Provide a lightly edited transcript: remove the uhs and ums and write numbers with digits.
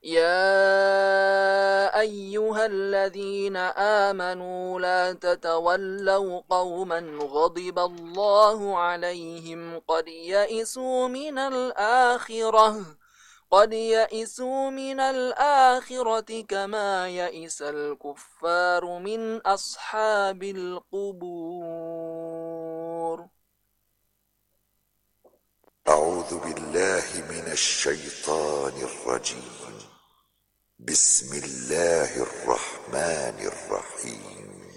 يا أيها الذين آمنوا لا تتولوا قوما غضب الله عليهم قد يئسوا من الآخرة كما يئس الكفار من أصحاب القبور. أعوذ بالله من الشيطان الرجيم. بسم الله الرحمن الرحيم.